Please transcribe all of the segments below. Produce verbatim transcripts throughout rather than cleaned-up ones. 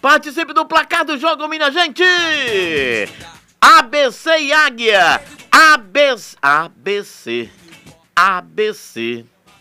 Participe do placar do jogo, minha gente! A B C e Águia. A B C. A B C. A B C.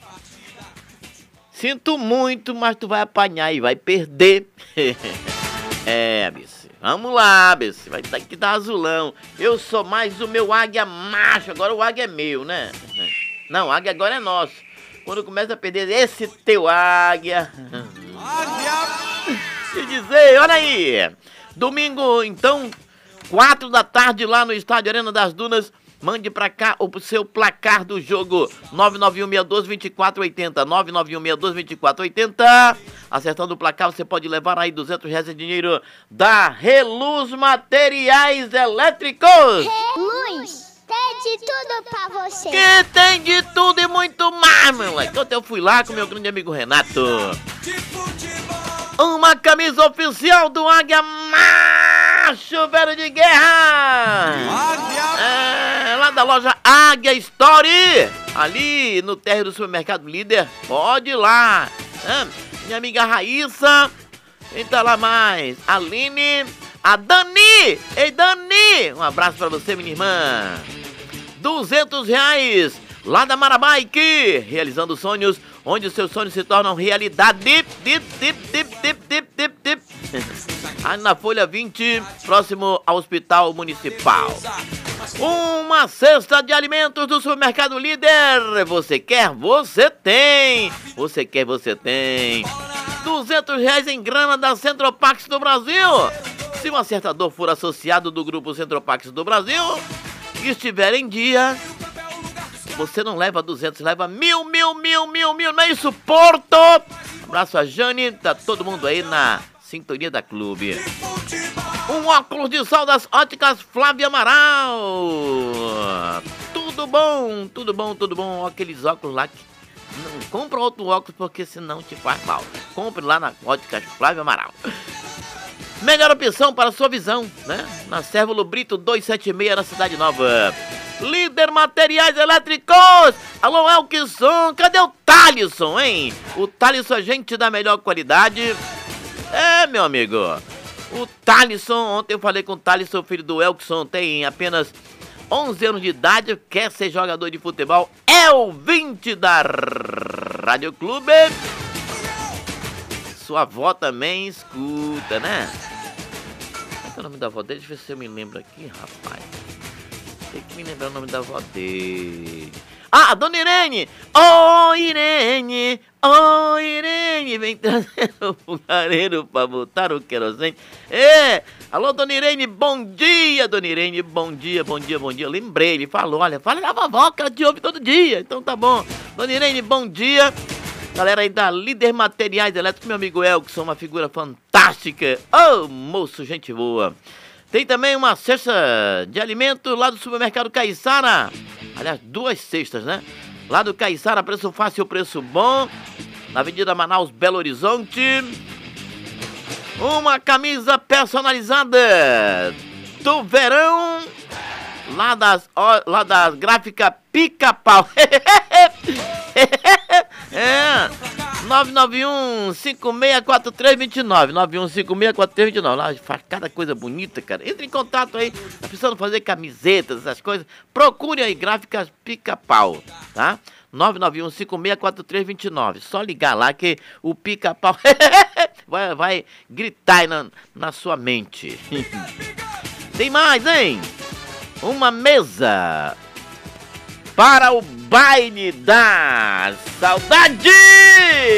Sinto muito, mas tu vai apanhar e vai perder. É, A B C. Vamos lá, A B C. Vai ter que dar azulão. Eu sou mais o meu águia macho. Agora o águia é meu, né? Não, o águia agora é nosso. Quando começa a perder esse teu águia. Águia! Se dizer, olha aí. Domingo, então, quatro da tarde lá no estádio Arena das Dunas. Mande pra cá o seu placar do jogo. nove nove um seis um dois, dois quatro oito zero. nove nove um seis um dois, dois quatro oito zero. Acertando o placar, você pode levar aí duzentos reais em dinheiro da Reluz Materiais Elétricos. Reluz, tem de tudo pra você. Que tem de tudo e muito mais, meu moleque. Ontem eu fui lá com meu grande amigo Renato. Uma camisa oficial do Águia Macho Velho de Guerra. É, lá da loja Águia Story. Ali no térreo do supermercado Líder. Pode ir lá. É, minha amiga Raíssa. Quem tá lá mais? A Aline. A Dani. Ei, Dani. Um abraço pra você, minha irmã. duzentos reais. Lá da Marabike, realizando sonhos, onde os seus sonhos se tornam realidade. Dip, dip, dip, dip, dip, dip, dip, dip. Aí na Folha vinte, próximo ao Hospital Municipal. Uma cesta de alimentos do supermercado Líder. Você quer, você tem. Você quer, você tem. duzentos reais em grana da Centropax do Brasil. Se um acertador for associado do grupo Centropax do Brasil e estiver em dia, você não leva duzentos, leva mil, mil, mil, mil, mil. Não é isso, Porto? Um abraço a Jane, tá todo mundo aí na sintonia da clube. Um óculos de sol das óticas Flávia Amaral. Tudo bom, tudo bom, tudo bom. Aqueles óculos lá que não compra outro óculos porque senão te faz mal. Compre lá na óticas Flávia Amaral. Melhor opção para a sua visão, né? Na Cérvulo Brito duzentos e setenta e seis, na Cidade Nova. Líder Materiais Elétricos. Alô, Elkson, cadê o Thalisson, hein? O Thalisson, gente da melhor qualidade. É, meu amigo. O Thalisson, ontem eu falei com o Thalisson, filho do Elkson, tem apenas onze anos de idade, quer ser jogador de futebol, é o vinte da Rádio Clube. Sua avó também escuta, né? Qual é o nome da avó dele? Deixa eu ver se eu me lembro aqui, rapaz. Tem que me lembrar o nome da avó dele. Ah, a Dona Irene! Ô, oh, Irene! Ô, oh, Irene! Vem trazer o fogareiro pra botar o querosene. É! Alô, Dona Irene, bom dia, Dona Irene, bom dia, bom dia, bom dia. Eu lembrei, ele falou, olha, fala da vovó que ela te ouve todo dia. Então tá bom. Dona Irene, bom dia. Galera aí da Líder Materiais Elétricos, meu amigo Elkson, uma figura fantástica. Ô, oh, moço, gente boa. Tem também uma cesta de alimento lá do supermercado Caiçara. Aliás, duas cestas, né? Lá do Caiçara, preço fácil, preço bom. Na Avenida Manaus, Belo Horizonte. Uma camisa personalizada do verão. Lá das, lá das gráficas Pica-Pau. É, nove nove um, cinco seis quatro três dois nove, nove um cinco seis quatro três dois nove, lá faz cada coisa bonita, cara. Entre em contato aí, tá precisando fazer camisetas, essas coisas, procure aí, Gráficas Pica-Pau, tá? nove nove um, cinco seis quatro três dois nove, só ligar lá que o Pica-Pau vai, vai gritar aí na, na sua mente. Tem mais, hein? Uma mesa para o baile da saudade!